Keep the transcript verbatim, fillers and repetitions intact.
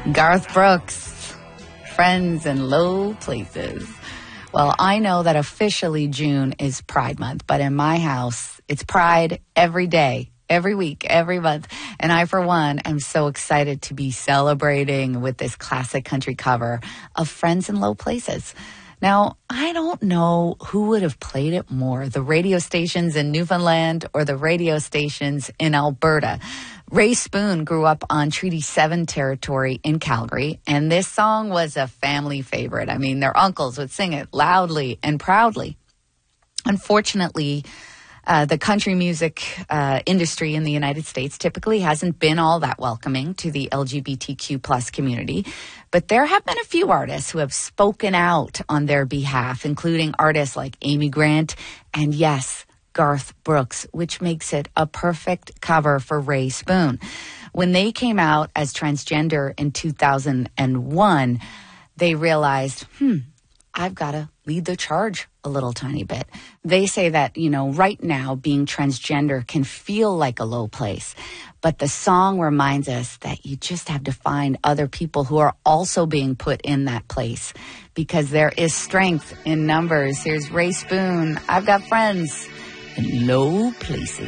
Garth Brooks, Friends in Low Places. Well, I know that officially June is Pride Month, but in my house, it's Pride every day, every week, every month. And I, for one, am so excited to be celebrating with this classic country cover of Friends in Low Places. Now, I don't know who would have played it more, the radio stations in Newfoundland or the radio stations in Alberta. Ray Spoon grew up on Treaty seven territory in Calgary, and this song was a family favorite. I mean, their uncles would sing it loudly and proudly. Unfortunately, uh, the country music uh, industry in the United States typically hasn't been all that welcoming to the L G B T Q plus community. But there have been a few artists who have spoken out on their behalf, including artists like Amy Grant and, yes, Garth Brooks, which makes it a perfect cover for Ray Spoon. When they came out as transgender in two thousand one, they realized, hmm, I've got to lead the charge a little tiny bit. They say that, you know, right now being transgender can feel like a low place. But the song reminds us that you just have to find other people who are also being put in that place, because there is strength in numbers. Here's Ray Spoon. I've got friends in low places.